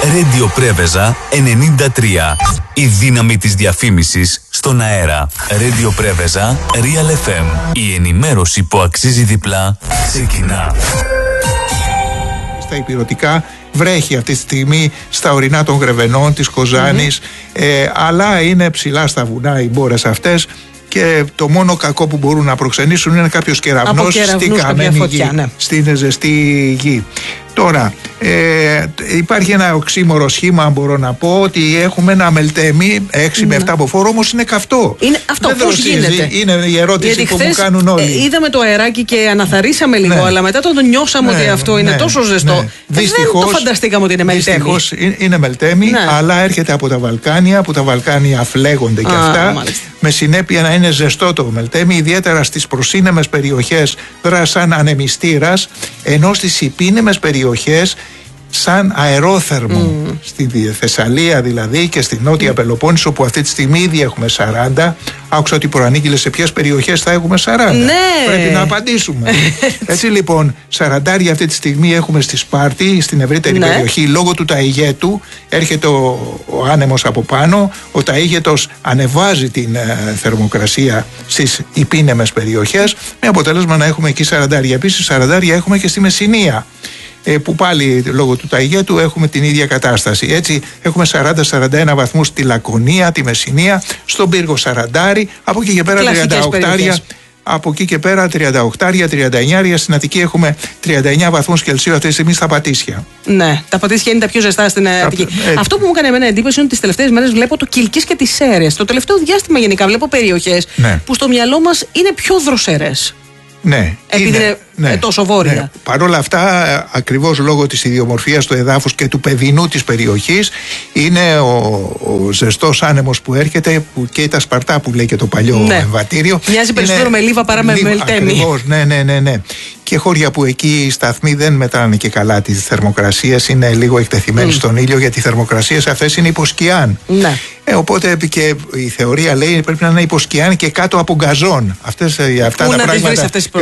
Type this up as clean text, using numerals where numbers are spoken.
Radio Πρέβεζα 93. Η δύναμη της διαφήμισης στον αέρα. Radio Πρέβεζα Real FM. Η ενημέρωση που αξίζει διπλά ξεκινά. Στα υπηρετικά βρέχει αυτή τη στιγμή στα ορεινά των Γρεβενών, της Κοζάνης, αλλά είναι ψηλά στα βουνά οι μπόρες αυτές. Και το μόνο κακό που μπορούν να προξενήσουν είναι κάποιος κεραυνός στην καμένη γη, στην ζεστή γη. Τώρα, υπάρχει ένα οξύμορο σχήμα, αν μπορώ να πω, ότι έχουμε ένα μελτέμι 6 με 7 από φόρο, όμως είναι καυτό. Είναι αυτό, πώς γίνεται? Είναι η ερώτηση που μου κάνουν όλοι. Είδαμε το αεράκι και αναθαρρύσαμε λίγο, αλλά μετά το νιώσαμε ότι αυτό είναι τόσο ζεστό. Δεν το φανταστήκαμε ότι είναι μελτέμι. Δυστυχώς είναι μελτέμι, αλλά έρχεται από τα Βαλκάνια, που τα Βαλκάνια φλέγονται και αυτά. Με συνέπεια να είναι ζεστό το μελτέμι, ιδιαίτερα στις προσύνεμες περιοχές δρά σαν ανεμιστήρας, ενώ στις υπήνεμες περιοχές σαν αερόθερμο. Στη Θεσσαλία δηλαδή και στη Νότια Πελοπόννησο, που αυτή τη στιγμή ήδη έχουμε 40. Άκουσα ότι προανήγγειλε σε ποιες περιοχές θα έχουμε 40. Ναι. Πρέπει να απαντήσουμε. Έτσι λοιπόν, 40 αυτή τη στιγμή έχουμε στη Σπάρτη, στην ευρύτερη περιοχή. Λόγω του ταΐγετου έρχεται ο άνεμος από πάνω. Ο ταΐγετος ανεβάζει την θερμοκρασία στις υπήνεμες περιοχές, με αποτέλεσμα να έχουμε εκεί 40. Επίσης 40 έχουμε και στη Μεσσηνία, που πάλι λόγω του ταΐγετου έχουμε την ίδια κατάσταση. Έτσι έχουμε 40-41 βαθμούς στη Λακωνία, τη Μεσσηνία, στον Πύργο 40, από εκεί και πέρα 38. Από εκεί και πέρα 38-39, στην Αττική έχουμε 39 βαθμούς Κελσίου αυτή τη στιγμή στα Πατήσια. Ναι, τα Πατήσια είναι τα πιο ζεστά στην Αττική. Αυτό που μου έκανε εμένα εντύπωση είναι ότι τις τελευταίες μέρες βλέπω το Κιλκής και τις Σέρρες. Το τελευταίο διάστημα γενικά βλέπω περιοχές που στο μυαλό μας είναι πιο δροσερές. Ναι, επειδή είναι τόσο βόρεια. Ναι. Παρ' όλα αυτά, ακριβώς λόγω της ιδιομορφίας του εδάφους και του παιδινού της περιοχής, είναι ο ζεστός άνεμος που έρχεται, που καίει τα σπαρτά, που λέει και το παλιό εμβατήριο. Μοιάζει περισσότερο με λίβα παρά με μελτέμι. Ακριβώς, ναι. Και χώρια που εκεί οι σταθμοί δεν μετράνε και καλά τις θερμοκρασίες, είναι λίγο εκτεθειμένοι στον ήλιο, γιατί οι θερμοκρασίες αυτές είναι υποσκιάν. Ναι. Οπότε και η θεωρία λέει πρέπει να είναι υποσκιάν και κάτω από γκαζόν. Αυτά τα πράγματα.